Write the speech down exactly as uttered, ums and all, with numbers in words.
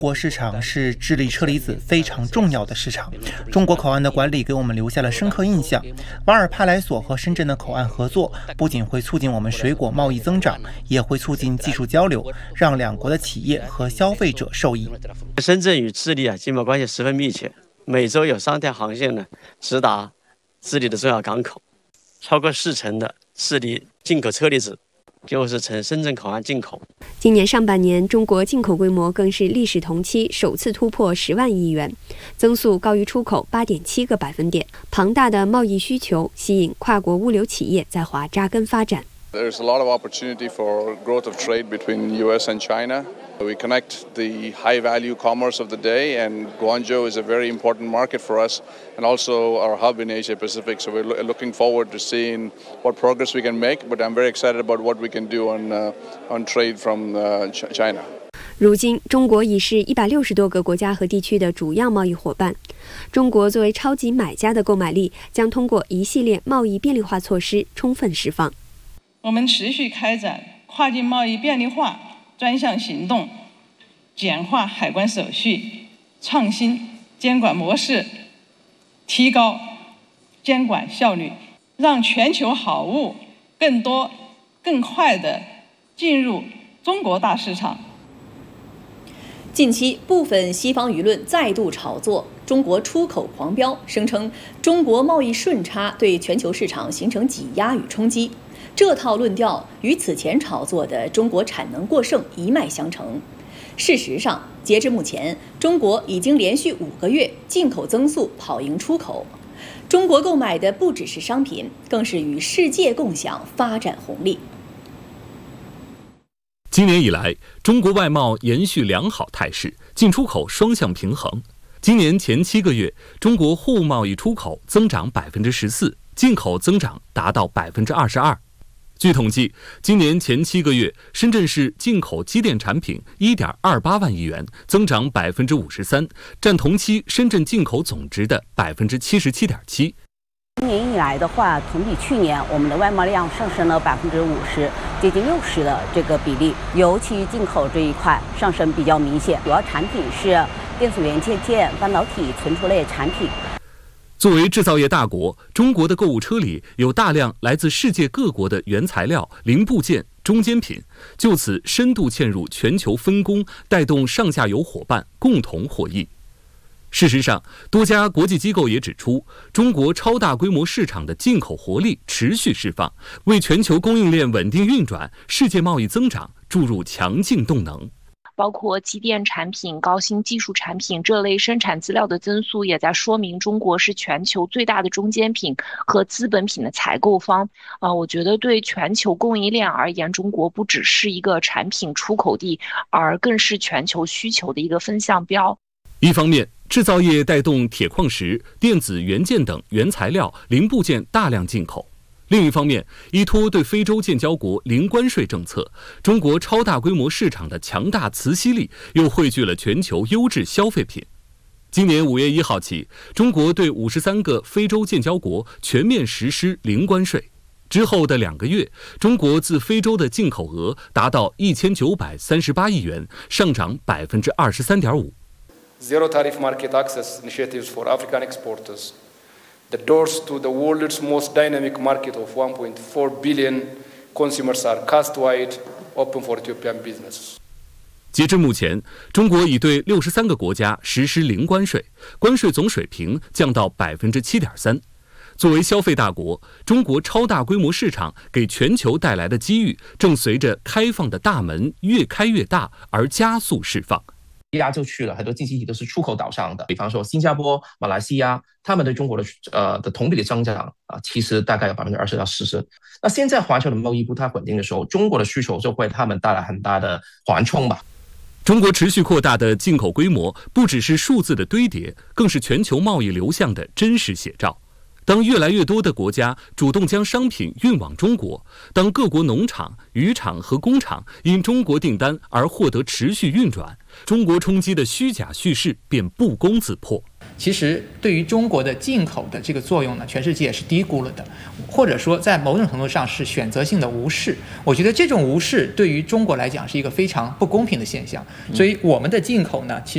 国市场是智利车厘子非常重要的市场，中国口岸的管理给我们留下了深刻印象。瓦尔帕莱索和深圳的口岸合作，不仅会促进我们水果贸易增长，也会促进技术交流，让两国的企业和消费者受益。 深圳与智利啊，经贸关系十分密切，每周有三条航线呢直达智利的重要港口，超过四成的智利进口车厘子就是从深圳口岸进口。 今年上半年，中国进口规模更是历史同期首次突破十万亿元，增速高于出口八点七个百分点。庞大的贸易需求吸引跨国物流企业在华扎根发展。 There's a lot of opportunity for growth of trade between U S and China. We connect the high-value commerce of the day, and Guangzhou is a very important market for us, and also our hub in Asia Pacific. So we're lo- looking forward to seeing what progress we can make. But I'm very excited about what we can do on uh, on trade from uh, Ch- China. 如今，中国已是一百六十多个国家和地区的主要贸易伙伴。中国作为超级买家的购买力将通过一系列贸易便利化措施充分释放。 我们持续开展跨境贸易便利化专项行动，简化海关手续，创新监管模式，提高监管效率，让全球好物更多、更快地进入中国大市场。 近期，部分西方舆论再度炒作中国出口狂飙，声称中国贸易顺差对全球市场形成挤压与冲击。这套论调与此前炒作的中国产能过剩一脉相承。事实上，截至目前，中国已经连续五个月进口增速跑赢出口。中国购买的不只是商品，更是与世界共享发展红利。 今年以来，中国外贸延续良好态势，进出口双向平衡。今年前七个月，中国货物贸易出口增长百分之十四，进口增长达到百分之二十二。据统计，今年前七个月，深圳市进口机电产品 一点二八万亿元，增长百分之五十三，占同期深圳进口总值的百分之七十七点七。 今年以来的话，同比去年，我们的外贸量上升了百分之五十，接近六十的这个比例，尤其进口这一块上升比较明显。主要产品是电子元件、半导体、存储类产品。 作为制造业大国，中国的购物车里有大量来自世界各国的原材料、零部件、中间品，就此深度嵌入全球分工，带动上下游伙伴共同获益。事实上，多家国际机构也指出，中国超大规模市场的进口活力持续释放，为全球供应链稳定运转、世界贸易增长注入强劲动能。 包括机电产品、高新技术产品这类生产资料的增速，也在说明中国是全球最大的中间品和资本品的采购方。呃，我觉得对全球供应链而言，中国不只是一个产品出口地，而更是全球需求的一个风向标。 一方面，制造业带动铁矿石、电子元件等原材料、零部件大量进口。另一方面，依托对非洲建交国零关税政策，中国超大规模市场的强大磁吸力又汇聚了全球优质消费品。今年五月一号起，中国对五十三个非洲建交国全面实施零关税。之后的两个月，中国自非洲的进口额达到一千九百三十八亿元，上涨百分之二十三点五。 Zero tariff market access initiatives for African exporters. The doors to the world's most dynamic market of one point four billion consumers are cast wide open for Ethiopian business. 截至目前，中国已对六十三个国家实施零关税，关税总水平降到百分之七点三。作为消费大国，中国超大规模市场给全球带来的机遇，正随着开放的大门越开越大而加速释放。 亚洲区了很多经济体都是出口导向的，比方说新加坡、马来西亚，他们对中国的呃的同比的增长啊，其实大概有百分之二十到四十。那现在环球的贸易不太稳定的时候，中国的需求就会他们带来很大的缓冲吧。 中国持续扩大的进口规模，不只是数字的堆叠，更是全球贸易流向的真实写照。当越来越多的国家主动将商品运往中国，当各国农场、渔场和工厂因中国订单而获得持续运转，中国冲击的虚假叙事便不攻自破。 其实对于中国的进口的这个作用呢，全世界也是低估了的，或者说在某种程度上是选择性的无视。我觉得这种无视对于中国来讲是一个非常不公平的现象，所以我们的进口呢，其实